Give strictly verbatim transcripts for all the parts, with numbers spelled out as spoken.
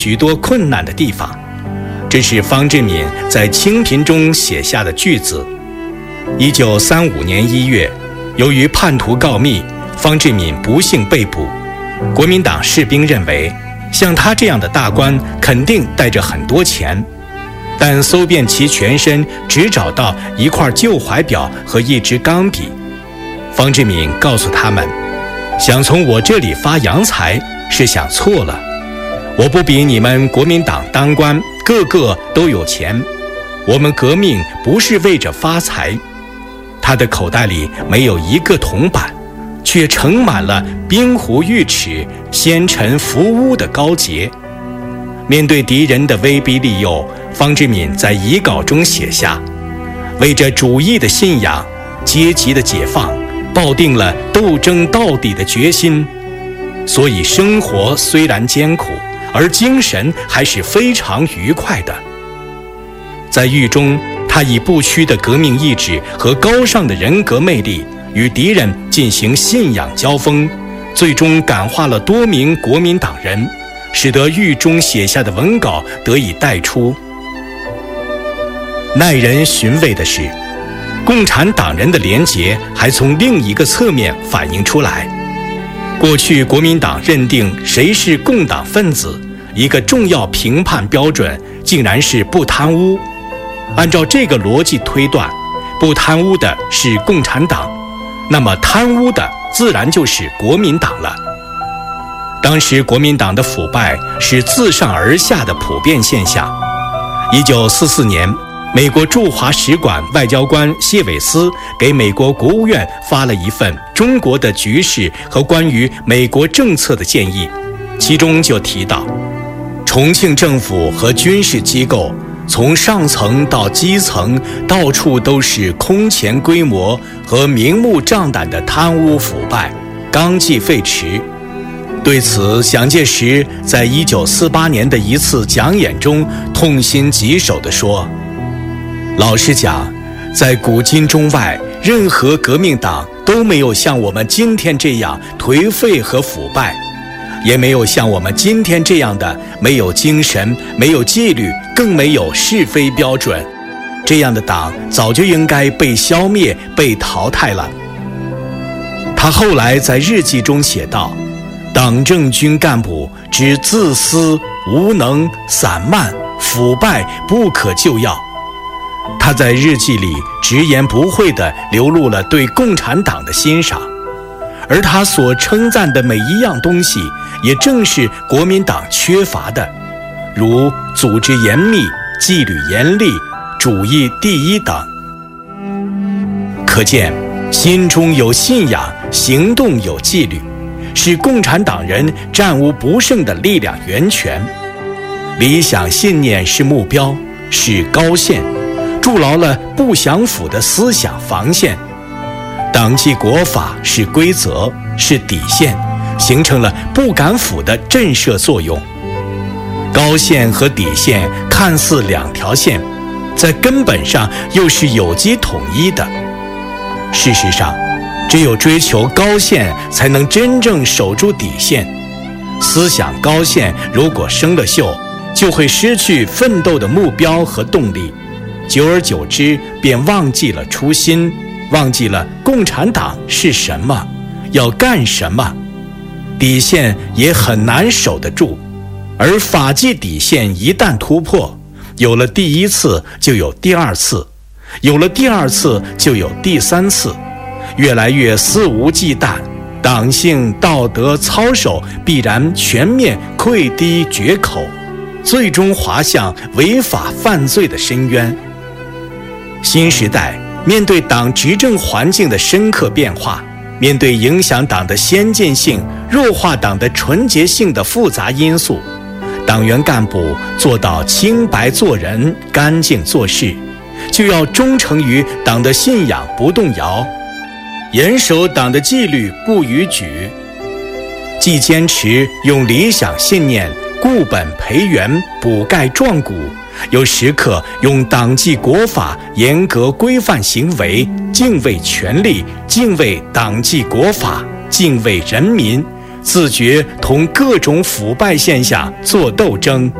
许多困难的地方。这是方志敏在清贫中写下的句子。一九三五年一月，由于叛徒告密，方志敏不幸被捕。国民党士兵认为，像他这样的大官肯定带着很多钱，但搜遍其全身，只找到一块旧怀表和一支钢笔。方志敏告诉他们，想从我这里发洋财是想错了，我不比你们国民党当官个个都有钱，我们革命不是为着发财。他的口袋里没有一个铜板，却盛满了冰壶玉齿、纤尘浮污的高洁。面对敌人的威逼利诱，方志敏在遗稿中写下，为着主义的信仰、阶级的解放，抱定了斗争到底的决心，所以生活虽然艰苦，而精神还是非常愉快的。在狱中，他以不屈的革命意志和高尚的人格魅力与敌人进行信仰交锋，最终感化了多名国民党人，使得狱中写下的文稿得以带出。耐人寻味的是，共产党人的廉洁还从另一个侧面反映出来。过去国民党认定谁是共党分子，一个重要评判标准竟然是不贪污。按照这个逻辑推断，不贪污的是共产党，那么贪污的自然就是国民党了。当时国民党的腐败是自上而下的普遍现象。一九四四年，美国驻华使馆外交官谢伟思给美国国务院发了一份中国的局势和关于美国政策的建议，其中就提到，重庆政府和军事机构从上层到基层，到处都是空前规模和明目张胆的贪污腐败，纲纪废弛。对此，蒋介石在一九四八年的一次讲演中痛心疾首地说，老实讲，在古今中外，任何革命党都没有像我们今天这样颓废和腐败，也没有像我们今天这样的没有精神、没有纪律，更没有是非标准。这样的党早就应该被消灭、被淘汰了。他后来在日记中写道，党政军干部之自私、无能、散漫、腐败不可救药。他在日记里直言不讳地流露了对共产党的欣赏，而他所称赞的每一样东西，也正是国民党缺乏的，如组织严密、纪律严厉、主义第一等。可见，心中有信仰，行动有纪律，是共产党人战无不胜的力量源泉。理想信念是目标，是高线，筑牢了不降服的思想防线。党纪国法是规则，是底线，形成了不敢腐的震慑作用。高线和底线看似两条线，在根本上又是有机统一的。事实上，只有追求高线，才能真正守住底线。思想高线如果生了锈，就会失去奋斗的目标和动力，久而久之便忘记了初心，忘记了共产党是什么，要干什么，底线也很难守得住。而法纪底线一旦突破，有了第一次就有第二次，有了第二次就有第三次，越来越肆无忌惮，党性道德操守必然全面溃堤决口，最终滑向违法犯罪的深渊。新时代面对党执政环境的深刻变化，面对影响党的先进性、弱化党的纯洁性的复杂因素，党员干部做到清白做人、干净做事，就要忠诚于党的信仰不动摇，严守党的纪律不逾矩，既坚持用理想信念固本培元、补钙壮骨，又时刻用党纪国法严格规范行为，敬畏权力，敬畏党纪国法，敬畏人民， 自觉同各种腐败现象作斗争。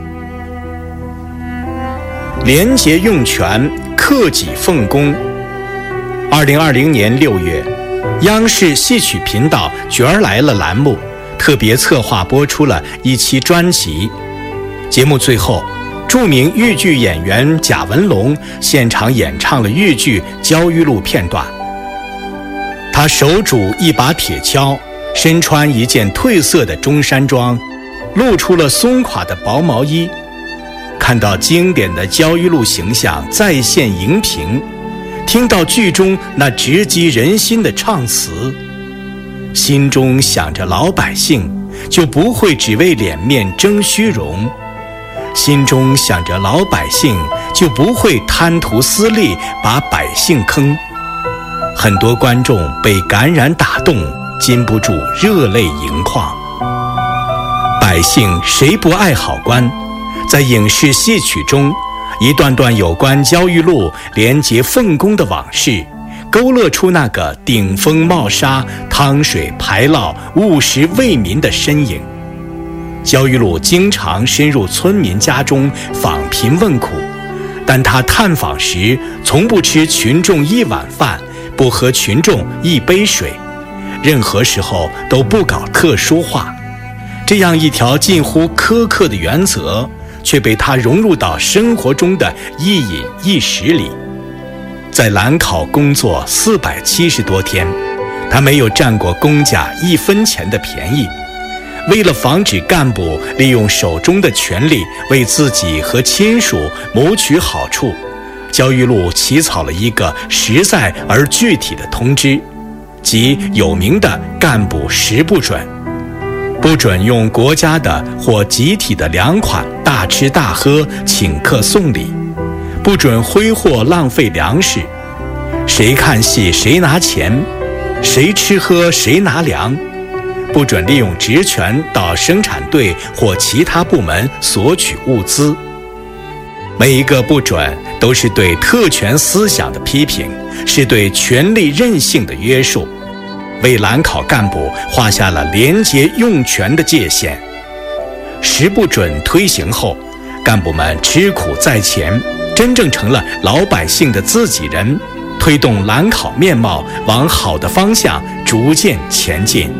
廉洁用权，克己奉公。二零二零年六月，央视戏曲频道《角儿来了》栏目特别策划播出了一期专辑。节目最后，著名豫剧演员贾文龙现场演唱了豫剧《焦裕禄》片段。他手拄一把铁锹，身穿一件褪色的中山装，露出了松垮的薄毛衣。看到经典的焦裕禄形象再现荧屏，听到剧中那直击人心的唱词，心中想着老百姓，就不会只为脸面争虚荣；心中想着老百姓，就不会贪图私利，把百姓坑。很多观众被感染打动，禁不住热泪盈眶。百姓谁不爱好官？在影视戏曲中，一段段有关焦裕禄廉洁奉公的往事，勾勒出那个顶风冒沙、汤水排涝、务实为民的身影。焦裕禄经常深入村民家中访贫问苦，但他探访时从不吃群众一碗饭，不喝群众一杯水，任何时候都不搞特殊化。这样一条近乎苛刻的原则，却被他融入到生活中的一饮一食里。在兰考工作四百七十多天，他没有占过公家一分钱的便宜。为了防止干部利用手中的权力为自己和亲属谋取好处，焦裕禄起草了一个实在而具体的通知，即有名的干部十不准：不准用国家的或集体的粮款大吃大喝、请客送礼；不准挥霍浪费粮食；谁看戏谁拿钱，谁吃喝谁拿粮；不准利用职权到生产队或其他部门索取物资。每一个不准都是对特权思想的批评，是对权力任性的约束，为兰考干部画下了廉洁用权的界限。十不准推行后，干部们吃苦在前，真正成了老百姓的自己人，推动兰考面貌往好的方向逐渐前进。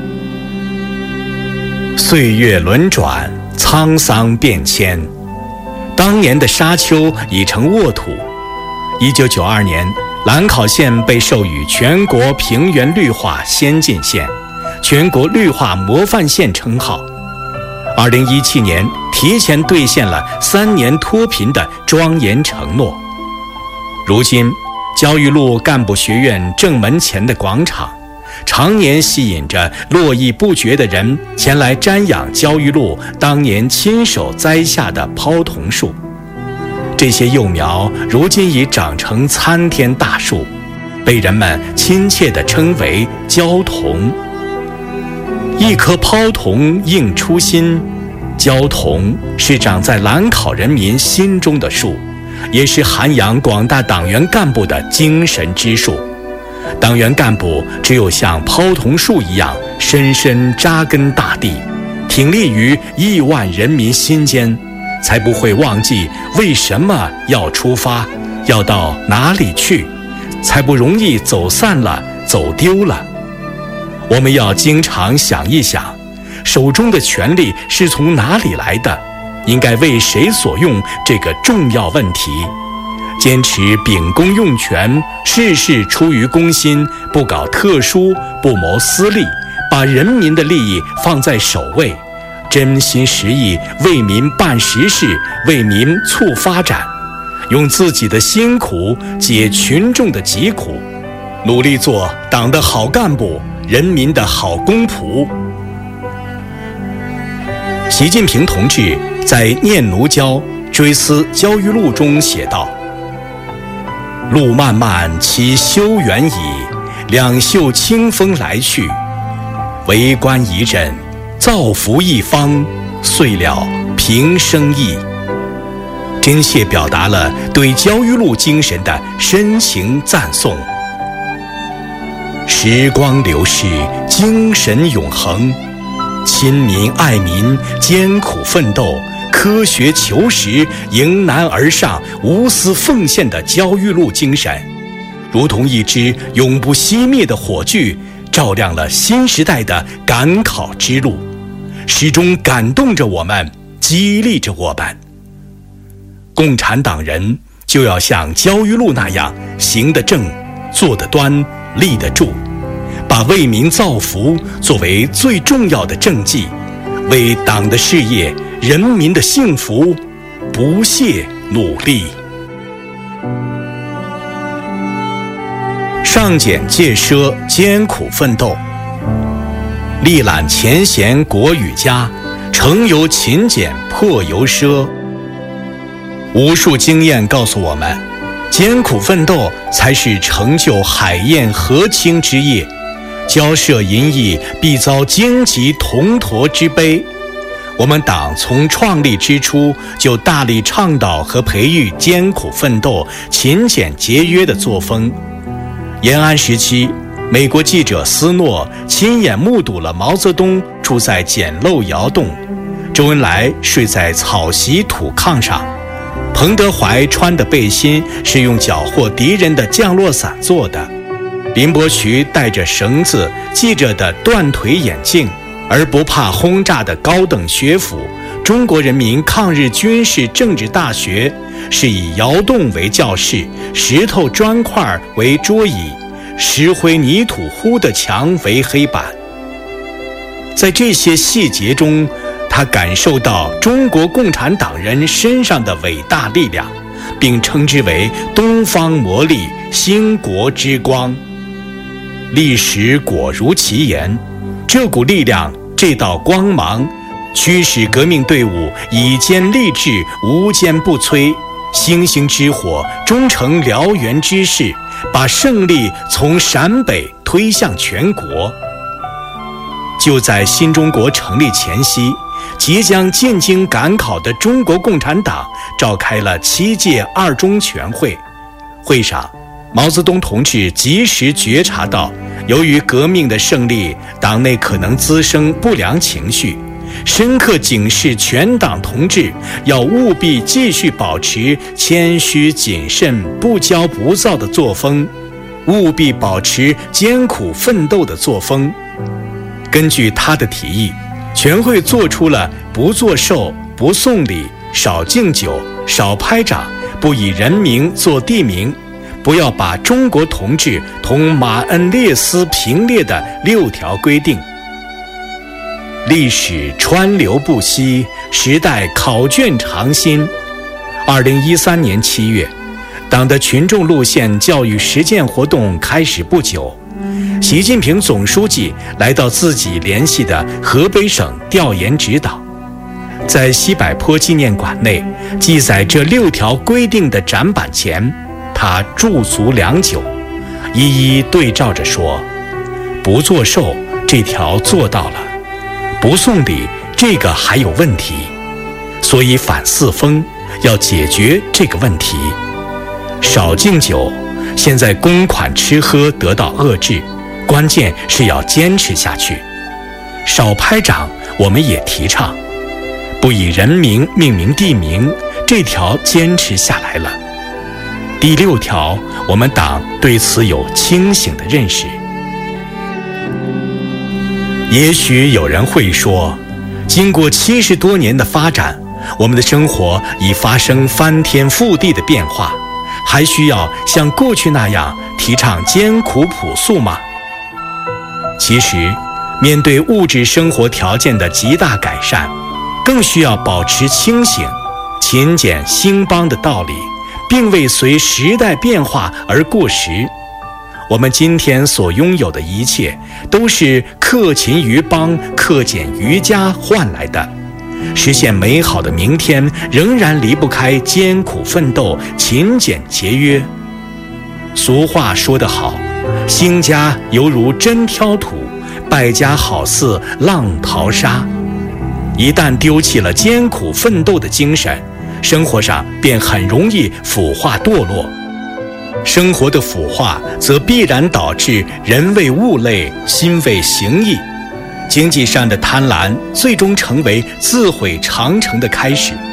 岁月轮转，沧桑变迁，当年的沙丘已成沃土。一九九二年，兰考县被授予全国平原绿化先进县、全国绿化模范县称号。二零一七年，提前兑现了三年脱贫的庄严承诺。如今，焦裕禄干部学院正门前的广场，常年吸引着络绎不绝的人前来瞻仰焦裕禄当年亲手栽下的泡桐树。这些幼苗如今已长成参天大树，被人们亲切地称为焦桐。一棵泡桐应初心，焦桐是长在兰考人民心中的树，也是涵养广大党员干部的精神之树。党员干部只有像泡桐树一样深深扎根大地，挺立于亿万人民心间，才不会忘记为什么要出发，要到哪里去，才不容易走散了，走丢了。我们要经常想一想，手中的权力是从哪里来的，应该为谁所用这个重要问题。坚持秉公用权，事事出于公心，不搞特殊，不谋私利，把人民的利益放在首位，真心实意为民办实事，为民促发展，用自己的辛苦解群众的疾苦，努力做党的好干部，人民的好公仆。习近平同志在《念奴娇·追思焦裕禄》中写道：路漫漫其修远矣，两袖清风来去，为官一任，造福一方，遂了平生意。真切表达了对焦裕禄精神的深情赞颂。时光流逝，精神永恒， 亲民爱民，艰苦奋斗，科学求实，迎难而上，无私奉献的焦裕禄精神，如同一支永不熄灭的火炬，照亮了新时代的赶考之路，始终感动着我们，激励着我们。共产党人就要像焦裕禄那样，行得正，坐得端，立得住，把为民造福作为最重要的政绩，为党的事业、人民的幸福不懈努力。上俭戒奢，艰苦奋斗，历览前贤国与家，成由勤俭，破由奢。无数经验告诉我们，艰苦奋斗才是成就海晏河清之业，交涉淫逸必遭荆棘铜驼之悲。我们党从创立之初就大力倡导和培育艰苦奋斗、勤俭节约的作风。延安时期，美国记者斯诺亲眼目睹了毛泽东住在简陋窑洞，周恩来睡在草席土炕上，彭德怀穿的背心是用缴获敌人的降落伞做的，林伯渠戴着绳子系着的断腿眼镜，而不怕轰炸的高等学府中国人民抗日军事政治大学是以窑洞为教室，石头砖块为桌椅，石灰泥土糊的墙为黑板。在这些细节中，他感受到中国共产党人身上的伟大力量，并称之为东方魔力，兴国之光。历史果如其言，这股力量，这道光芒，驱使革命队伍以坚立志，无坚不摧，星星之火终成燎原之势，把胜利从陕北推向全国。就在新中国成立前夕，即将进京赶考的中国共产党召开了七届二中全会。会上，毛泽东同志及时觉察到，由于革命的胜利，党内可能滋生不良情绪，深刻警示全党同志要务必继续保持谦虚谨慎、不骄不躁的作风，务必保持艰苦奋斗的作风。根据他的提议，全会做出了不作寿、不送礼、少敬酒、少拍掌、不以人名做地名，不要把中国同志同马恩列斯平列的六条规定。历史川流不息，时代考卷常新。二零一三年七月，党的群众路线教育实践活动开始不久，习近平总书记来到自己联系的河北省调研指导，在西柏坡纪念馆内记载这六条规定的展板前，他驻足良久，一一对照着说：不作寿这条做到了，不送礼这个还有问题，所以反四风要解决这个问题。少敬酒，现在公款吃喝得到遏制，关键是要坚持下去。少拍掌我们也提倡，不以人名命名地名，这条坚持下来了。第六条，我们党对此有清醒的认识。也许有人会说，经过七十多年的发展，我们的生活已发生翻天覆地的变化，还需要像过去那样提倡艰苦朴素吗？其实，面对物质生活条件的极大改善，更需要保持清醒，勤俭兴邦的道理，并未随时代变化而过时。我们今天所拥有的一切，都是克勤于邦、克俭于家换来的。实现美好的明天，仍然离不开艰苦奋斗、勤俭节约。俗话说得好，兴家犹如针挑土，败家好似浪淘沙。一旦丢弃了艰苦奋斗的精神，生活上便很容易腐化堕落。生活的腐化则必然导致人为物累，心为形役。 经济上的贪婪最终成为自毁长城的开始。